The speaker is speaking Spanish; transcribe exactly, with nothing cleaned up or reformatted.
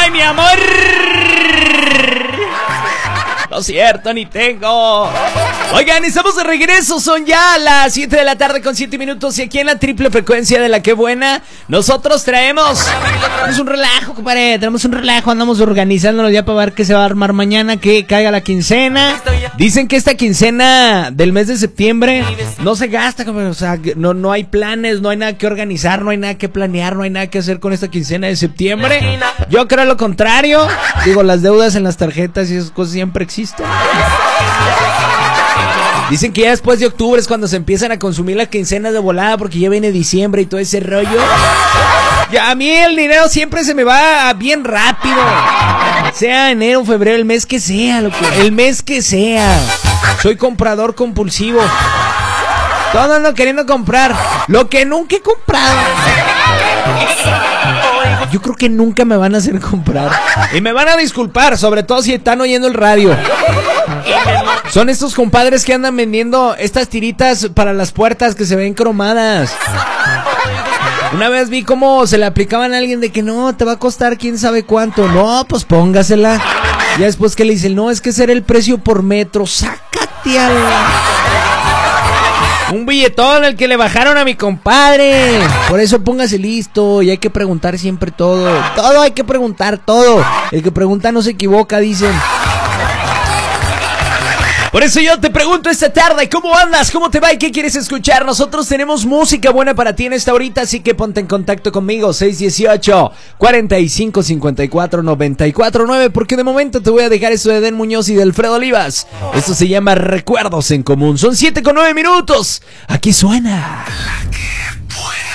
¡Ay, mi amor! No es cierto, ni tengo. Oigan, estamos de regreso. Son ya las siete de la tarde con siete minutos. Y aquí en la triple frecuencia de La Que Buena, nosotros traemos Tenemos un relajo, compadre. Tenemos un relajo, andamos organizándonos ya para ver qué se va a armar mañana, que caiga la quincena. Dicen que esta quincena del mes de septiembre no se gasta, compadre. O sea, no, no hay planes, no hay nada que organizar, no hay nada que planear, no hay nada que hacer con esta quincena de septiembre. Yo creo lo contrario. Digo, las deudas en las tarjetas y esas cosas siempre existen. Dicen que ya después de octubre es cuando se empiezan a consumir las quincenas de volada, porque ya viene diciembre y todo ese rollo. Ya a mí el dinero siempre se me va bien rápido. Sea enero, febrero, el mes que sea, loco. El mes que sea. Soy comprador compulsivo. Todo ando queriendo comprar. Lo que nunca he comprado. Yo creo que nunca me van a hacer comprar. Y me van a disculpar, sobre todo si están oyendo el radio. Son estos compadres que andan vendiendo estas tiritas para las puertas que se ven cromadas. Una vez vi cómo se le aplicaban a alguien de que no, te va a costar quién sabe cuánto. No, pues póngasela. Ya después que le dicen, no, es que ese era el precio por metro. Sácate a la... Un billetón el que le bajaron a mi compadre. Por eso póngase listo. Y hay que preguntar siempre todo. Todo hay que preguntar, todo. El que pregunta no se equivoca, dicen. Por eso yo te pregunto esta tarde, ¿cómo andas? ¿Cómo te va? ¿Y qué quieres escuchar? Nosotros tenemos música buena para ti en esta horita, así que ponte en contacto conmigo, seis uno ocho, cuatro cinco, cinco cuatro, nueve cuatro nueve, porque de momento te voy a dejar eso de Den Muñoz y de Alfredo Olivas. Esto se llama Recuerdos en Común. Son siete con nueve minutos. Aquí suena La Que Buena.